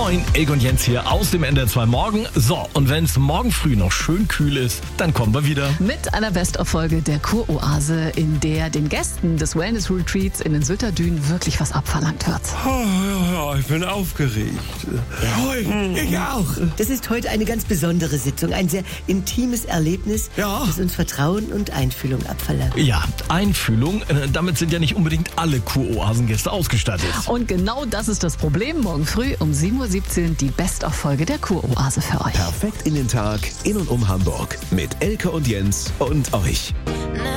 Moin, Elke und Jens hier aus dem NDR2 Morgen. So, und wenn es morgen früh noch schön kühl ist, dann kommen wir wieder. Mit einer Best-of-Folge der Kuroase, in der den Gästen des Wellness-Retreats in den Sylterdünen wirklich was abverlangt wird. Oh, ich bin aufgeregt. Ich auch. Das ist heute eine ganz besondere Sitzung, ein sehr intimes Erlebnis, das uns Vertrauen und Einfühlung abverlangt. Ja, Einfühlung, damit sind ja nicht unbedingt alle Kuroasengäste ausgestattet. Und genau das ist das Problem. Morgen früh um 7.17 Uhr die Best-of-Folge der Kuroase für euch. Perfekt in den Tag, in und um Hamburg. Mit Elke und Jens und euch.